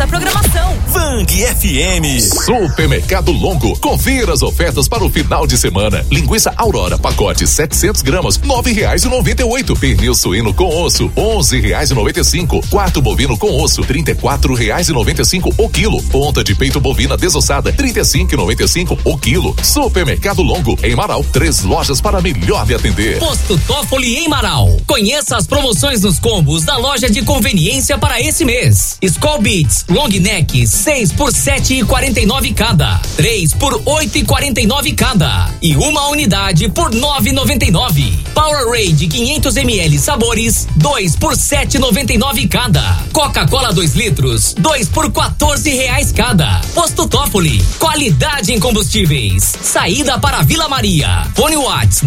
nossa programação. Vang FM. Supermercado Longo. Confira as ofertas para o final de semana. Linguiça Aurora, pacote 700 gramas, R$9,98. Pernil suíno com osso, R$11,95. Quarto bovino com osso, R$34,95 o quilo. Ponta de peito bovina desossada, R$35,95 o quilo. Supermercado Longo, em Marau, 3 lojas para melhor lhe atender. Posto Toffoli em Marau. Conheça as promoções nos combos da loja de conveniência para esse mês. Skol Beats Long Neck 6 por R$7,49 cada. 3 por R$8,49 cada. E uma unidade por R$9,99. Powerade 500 ml sabores 2 por R$7,99 cada. Coca-Cola 2 litros 2 por R$14 cada. Posto Toffoli, qualidade em combustíveis. Saída para Vila Maria. Fone WhatsApp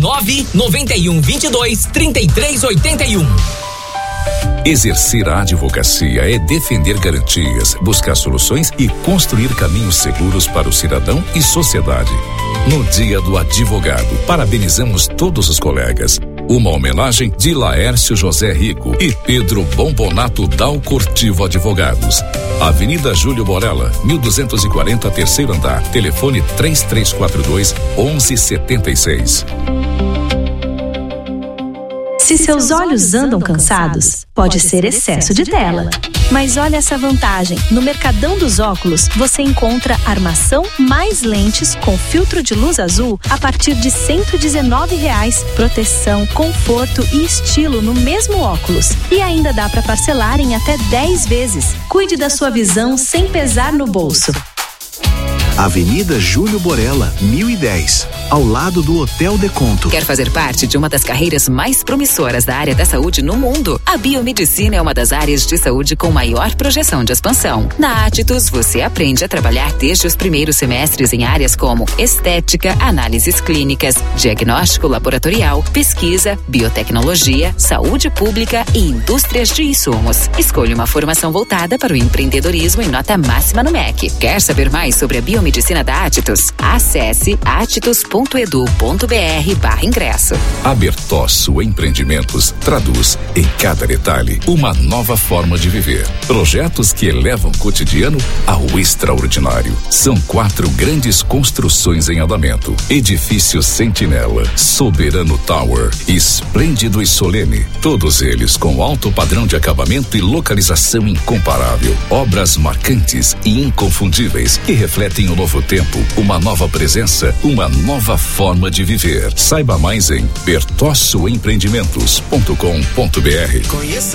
991223381. Exercer a advocacia é defender garantias, buscar soluções e construir caminhos seguros para o cidadão e sociedade. No Dia do Advogado, parabenizamos todos os colegas. Uma homenagem de Laércio José Rico e Pedro Bombonato Dal Cortivo Advogados. Avenida Júlio Borella, 1240, terceiro andar. Telefone 3342-1176. Se seus olhos andam cansados, pode ser excesso de tela. Mas olha essa vantagem. No Mercadão dos Óculos, você encontra armação mais lentes com filtro de luz azul a partir de R$119. Proteção, conforto e estilo no mesmo óculos. E ainda dá para parcelar em até 10 vezes. Cuide da sua visão sem pesar no bolso. Avenida Júlio Borella, 1010, ao lado do Hotel Deconto. Quer fazer parte de uma das carreiras mais promissoras da área da saúde no mundo? A biomedicina é uma das áreas de saúde com maior projeção de expansão. Na Atitus, você aprende a trabalhar desde os primeiros semestres em áreas como estética, análises clínicas, diagnóstico laboratorial, pesquisa, biotecnologia, saúde pública e indústrias de insumos. Escolha uma formação voltada para o empreendedorismo em nota máxima no MEC. Quer saber mais sobre a biomedicina da Atitus? Acesse atitus.edu.br/ingresso. A Bertosso Empreendimentos traduz em cada detalhe uma nova forma de viver. Projetos que elevam o cotidiano ao extraordinário. São 4 grandes construções em andamento: Edifício Sentinela, Soberano Tower, Esplêndido e Solene. Todos eles com alto padrão de acabamento e localização incomparável. Obras marcantes e inconfundíveis que refletem o novo tempo, uma nova presença, uma nova forma de viver. Saiba mais em bertossoempreendimentos.com.br. Conheça